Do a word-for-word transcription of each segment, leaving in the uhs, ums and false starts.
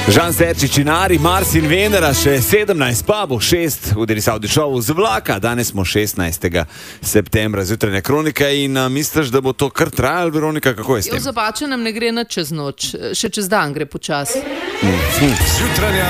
Žan Serčič in Ari, Mars in Venera, še sedemnajst, pa bo šest v Derisaudi šovu z vlaka. Danes smo šestnajstega septembra, zjutrajna kronika in a, misliš, da bo to kar trajalo, Veronika, kako je s tem? Jo, Zabačenem ne gre nič čez noč, še čez dan gre počas. Mm. Zjutrajna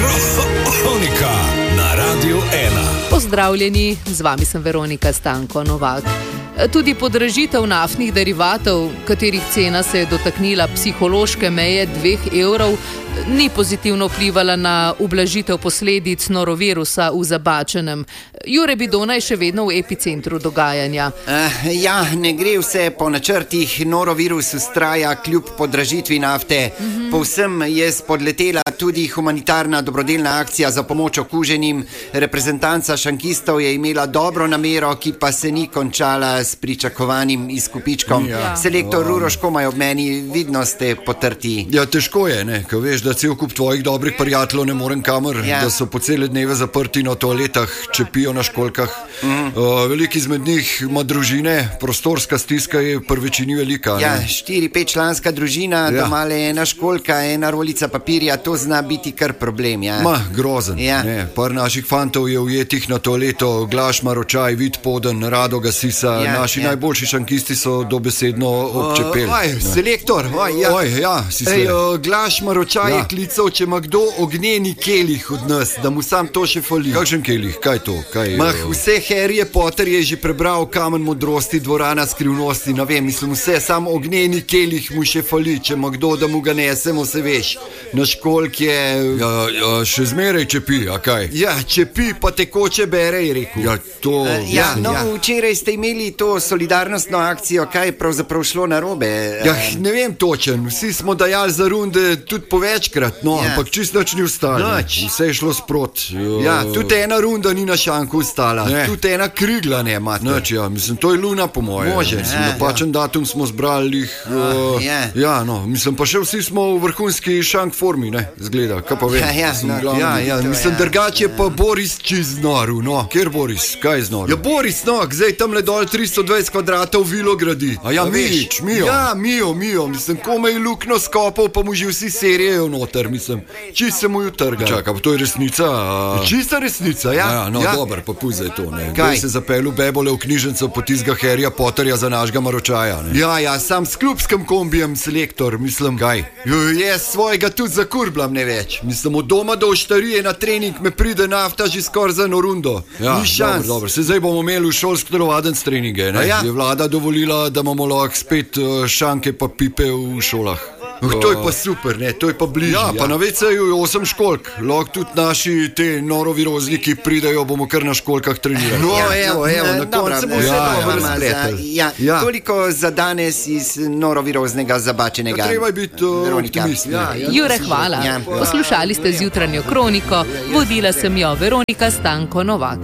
kronika na Radiu ena. Pozdravljeni, z vami sem Veronika Stanko Novak. Tudi podražitev naftnih derivatov, katerih cena se je dotaknila psihološke meje dveh evrov, ni pozitivno vplivala na ublažitev posledic norovirusa v Zabačenem. Jure Bidona je še vedno v epicentru dogajanja. Uh, ja, ne gre vse po načrtih, norovirus vztraja kljub podražitvi nafte. Mm-hmm. Povsem je spodletela tudi humanitarna dobrodelna akcija za pomoč okuženim. Reprezentanca šankistov je imela dobro namero, ki pa se ni končala s pričakovanim izkupičkom. Ja. Selektor Uroš Komaj ob meni, vidno ste potrti. Ja, težko je, ne, ko veš, da cel kup tvojih dobrih prijateljev ne morem kamor, ja. Da so po cele dneve zaprti na toaletah, čepijo na školjkah. Mm. Uh, velik izmed njih ima družine, prostorska stiska je pri večini velika. Ja, štiri, pet članska družina, ja. Doma le ena školjka, ena rolica papirja, to zna biti kar problem. Ja. Ma, grozen. Ja. Ne, par naših fantov je ujetih na toaleto, Glaš Maročaj, Vid Poden, Rado Gasisa, ja, naši ja. najboljši šankisti so dobesedno občepeli. Uh, oj, selektor, oj, ja. Oj, ja, si se. Ej, uh, Glaš Maročaj ja. je klical, če ima kdo ognjeni kelih od nas, da mu sam to še fali. Kakšen kelih? Kaj to? Kaj, Mah, vse Harryje Potter je že prebral, Kamen modrosti, Dvorana skrivnosti, ne vem, mislim vse, sam ognjeni kelih mu še fali, če ima kdo, da mu ga nesemo, se veš. Na školjk je... Ja, ja, še zmeraj čepi, a kaj? Ja, čepi, pa tekoče bere, je rekel. Ja, to... Uh, ja, no, ja. včeraj ste imeli to solidarnostno akcijo, kaj je pravzaprav šlo narobe? Ja, ne vem točen, vsi smo dajali za runde tudi po večkrat, no, ja. Ampak čist nič ni ustalo. Vse je šlo sprot. Ja, tudi ena runda ni na šanku ustala. Ne. Tudi ena krigla ne imate. Nič, ja, mislim, to je luna po moje. Može. Mislim, ja, napačen ja. datum smo zbrali jih. Uh, ja. ja, no, mislim, pa še vsi smo v vrhunski šank formi, ne, zgleda, kaj pa vem. Ja, ja, mislim, no, glavno, ja, ja, mislim, ja. drugače je pa Boris čez noru, no. Kjer Boris? Kaj je z noru? Ja, Boris, no, zdaj tam le dol tristo dvajset kvadratov vilo gradi. A ja, Mijič, Mijo. Ja, Mijo, Mijo, mislim, komaj lukno skopal, pa mu že vsi serijejo noter, mislim. Čist se mu ju trga. Čakaj, pa to je resnica. A... Čista resnica, ja. Ja, no, ja. dober, pa puzaj to, ne. Kaj? Kaj se zapelu bebole v knjižnico potizga Harryja Potterja za našega Maročaja, ne. Ja, ja, sam s klubskim kombijem selektor, mislim. Kaj? Jo, jaz svojega tudi zakurblam ne več. Mislim, od doma do oštarije na trening me pride nafta že skoraj za eno rundo. Ja, ni šans. Dobro, dobro. Se zdaj bomo imeli v šolsko telovadence treninge, ne. Ja. Je vlada dovolila, da imamo lahko spet uh, šanke pa pipe v šolah. Uh, to je pa super, ne, to je pa bližje. Ja, pa ja. Na ve ceju je osem školjk. Lahko tudi naši te norovirozniki pridejo, bomo kar na školjkah trenirali. No, ja, evo, evo, na koncu bo vse ja, dobro ja, razpletel. Ja, ja. Toliko za danes iz noroviroznega Zabačenega. Ja, treba je biti uh, optimist. Ja, ja. Jure, hvala. Ja. Poslušali ste zjutranjo kroniko, vodila sem jo Veronika Stanko Novak.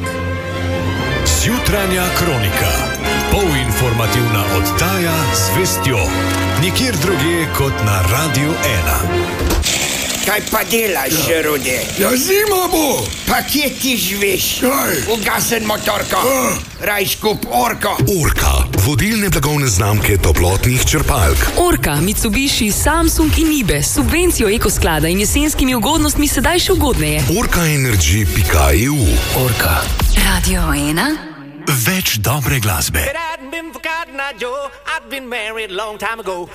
Zjutranja kronika. Polinformativna oddaja z vestjo. Nikjer drugje kot na Radiu ena. Kaj pa delaš, ja. Rude? Ja, zima bo! Pa kje ti živiš? Kaj? Ugasen motorko. Uh. Raj skup Orko. Orka, vodilne blagovne znamke toplotnih črpalk. Orka, Mitsubishi, Samsung in Ibe, subvencijo ekosklada in jesenskimi ugodnostmi sedaj še ugodneje. orka energy pika e u. Orka. Radio ena. Več dobre glasbe. But I hadn't been forgotten, I Joe. I'd been married a long time ago.